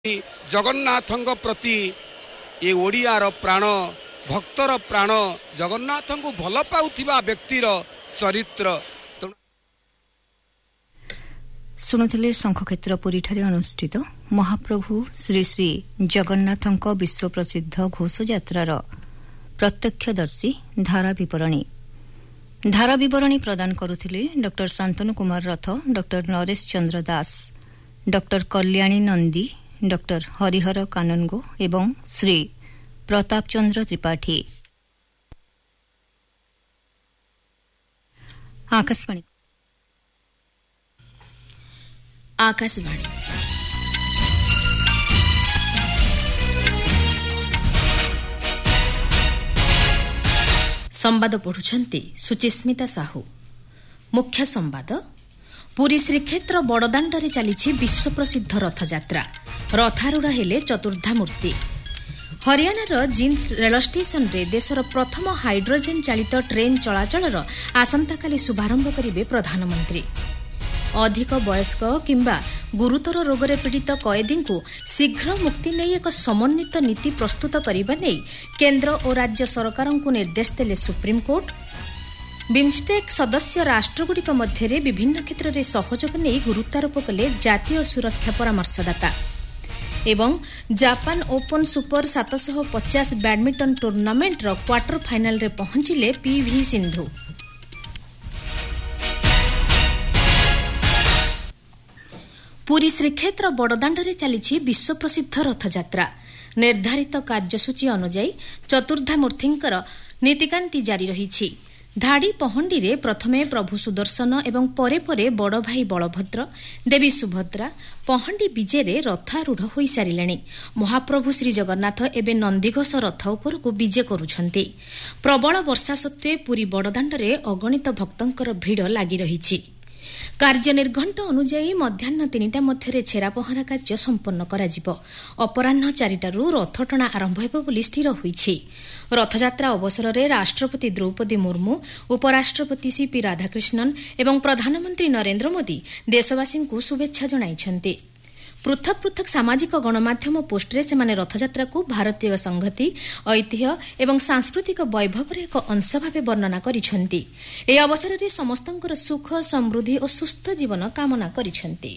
जगन्नाथंग प्रति ये ओडियार प्राण भक्तर प्राण जगन्नाथ को भल पाउथिबा व्यक्तिर चरित्र शुणुले शंखक्षेत्र पुरी अनुष्ठित महाप्रभु श्री श्री जगन्नाथंक विश्व प्रसिद्ध घोषयात्रार प्रत्यक्षदर्शी धाराविवरणी प्रदान करुथिले डॉ शांतनु कुमार रथ, डॉ नरेश चंद्र दास, डॉ कल्याणी नंदी, डॉ हरिहर काननगो एवं श्री प्रताप चंद्र त्रिपाठी। आकाशवाणी संवाद पढ़ुछंती सुचिस्मिता साहू। मुख्य संवाद। पुरी श्रीक्षेत्र बड़दाण्डरे चली विश्व प्रसिद्ध रथयात्रा। रथारूढ़ हेले चतुर्धा मूर्ति। हरियाणार जिंद रेल स्टेशन रे देशर प्रथम हाइड्रोजेन चालित ट्रेन चलाचलर आसंताकाली शुभारंभ करिवे प्रधानमंत्री। अधिक वयस्क किंबा गुरुतर रोगरे पीड़ित कैदी को शीघ्र मुक्ति नहीं एक समन्वित नीति प्रस्तुत करने नहीं केंद्र और राज्य सरकारों को निर्देश देले सुप्रीमकोर्ट। बिम्स्टेक सदस्य राष्ट्रगुड़िक मध्य विभिन्न क्षेत्र में सहयोग नहीं गुरुत्वारोप कले जातीय सुरक्षा परामर्शदाता। एवं Japan open super 750 badminton tournament रो क्वार्टर फाइनल रे पहुंचिले पीवी सिंधु। पुरी श्रीक्षेत्र बड़दाण्डरे चली विश्व प्रसिद्ध रथयात्रा। निर्धारित कार्यसूची अनुଯାयी चतुर्धा मूर्तिंकर नीतिकांति जारी रही। धाड़ी पहंडी रे प्रथमे प्रभु सुदर्शन एवं परे परे बड़ भाई बलभद्र, देवी सुभद्रा पहंडी विजेरे रथारूढ़ होई सारिलेणी। महाप्रभु श्री जगन्नाथ एवं नंदीघोष रथ उपरकू विजे करुछंती। प्रबल वर्षा सत्वे पुरी बड़दाण्डरे अगणित भक्तंकर भीड़ लागि रही। कार्यनिर्घंट अनुଯାयी मध्याह्न 3टा मध्य छेरा पहरा कार्य संपन्न कराजिबो। अपराह्न 4टारू रथटଣା आरंभ हेबो बोली स्थिर होईछि। रथयात्रा अवसर में राष्ट्रपति द्रौपदी मुर्मू, उपराष्ट्रपति सीपी राधाकृष्णन एवं प्रधानमंत्री नरेंद्र मोदी देशवासी को शुभेच्छा जणाइछन्ति। पृथक पृथक सामाजिक गणमाध्यम पोस्टरे सेमाने रथयात्रा को भारतीय संहति, ऐतिह्य एवं सांस्कृतिक वैभवर एक अंश भाव वर्णना करिछन्ति। ए अवसर में समस्तंकर सुख समृद्धि और सुस्थ जीवन कामना करिछन्ति।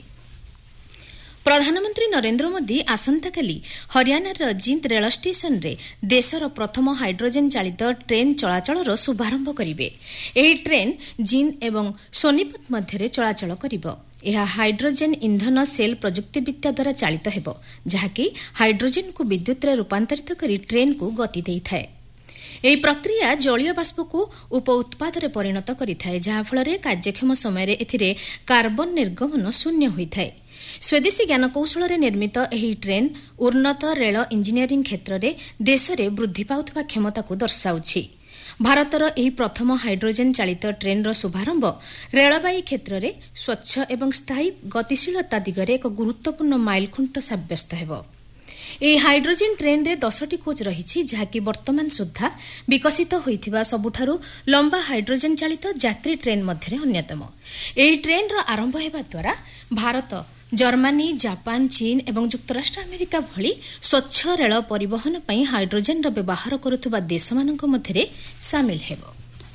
प्रधानमंत्री नरेंद्र मोदी आसंताकाली हरियाणार जिंद रेल स्टेशन रे देशर प्रथम हाइड्रोजेन चालित ट्रेन चलाचलर शुभारंभ करिवे। एही ट्रेन जिंद एवं सोनीपत मध्य चलाचल करिवो। यह हाइड्रोजेन इंधन सेल प्रजुक्तिविद्या द्वारा चालित हेबो, जहाँकि हाइड्रोजेन को विद्युत रे रूपांतरित करी ट्रेन को गति देइथाय। एही प्रक्रिया जलीय बाष्प को उप उत्पाद रे परिणत करिथाय, जहा फଳରେ कार्यक्षम समय रे एथिरे कार्बन निर्गमन शून्य होइथाय। स्वदेशी ज्ञानकौशल निर्मित एही ट्रेन उन्नत रेल इंजीनियरिंग क्षेत्र में देश में वृद्धि पाउथबा क्षमता को दर्शाउछि। भारतर एही प्रथम हाइड्रोजेन चालित ट्रेन शुभारंभ रेलबाई क्षेत्र में स्वच्छ एवं स्थायी गतिशीलता दिगरे एक गुरुत्वपूर्ण माइलखुंट साब्यस्त हेबो। एही हाइड्रोजेन ट्रेन रे 10टी कोच रही, जहाँकि वर्तमान सुधा विकसित होइथिबा सबुठारु लंबा हाइड्रोजेन चालित यात्री ट्रेन मध्य अन्यतम। एही ट्रेन रो आरंभ हेबा द्वारा भारत, जर्मनी, जापान, चीन एवं युक्तराष्ट्र अमेरिका भली स्वच्छ रेल परिवहन पई हाइड्रोजेन रो व्यवहार करुथबा देशमानक मध्यरे शामिल हेबो।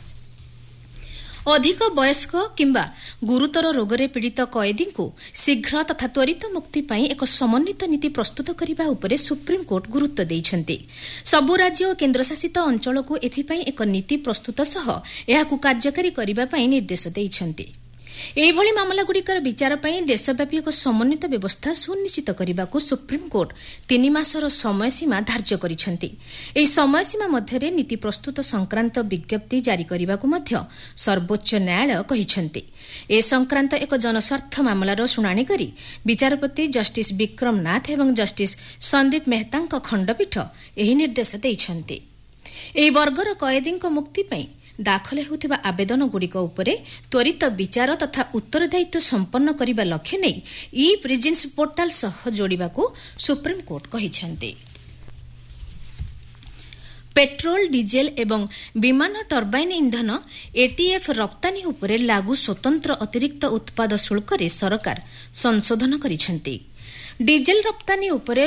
अधिक वयस्क किंबा गुरुतर रोगरे पीड़ित कैदी को शीघ्र तथा त्वरित मुक्ति पई एक समन्वित नीति प्रस्तुत करिबा उपरे सुप्रीमकोर्ट गुरुत्व दैछन्ति। सबु राज्य और केन्द्रशासित अंचल को एथिपई एक नीति प्रस्तुत सह एहाकु कार्यकारी करिबा पई निर्देश दैछन्ति। एही भली मामलागुड़िकर विचार पई देशव्यापी एक समन्वित व्यवस्था सुनिश्चित करने सुप्रीमकोर्ट 3 मासर समय सीमा धार्य करिछन्ति। एही समय सीमा मध्यरे नीति प्रस्तुत संक्रांत विज्ञप्ति जारी करने को मध्य सर्वोच्च न्यायालय कहिछन्ति। ए संक्रांत एक जनस्वार्थ मामलार शुणाणी करी विचारपति जस्टिस विक्रम नाथ एवं जस्टिस संदीप मेहतांक खंडपीठ एही निर्देश दैछन्ति। एही वर्गर कैदींक मुक्ति पई दाखल होउथिबा आवेदन गुड़िक उपरे त्वरित विचार तथा उत्तरदायित्व संपन्न करिबा लक्ष्य नै ई प्रिजेंस पोर्टाल सह जोड़िबाकू सुप्रीमकोर्ट कहिछन्ति। पेट्रोल, डीजेल एवं विमान टर्बाइन इंधन एटीएफ रप्तानी उपरे लागू स्वतंत्र अतिरिक्त उत्पाद शुल्क रे सरकार संशोधन करिछन्ति। डीजेल रप्तानी उपरे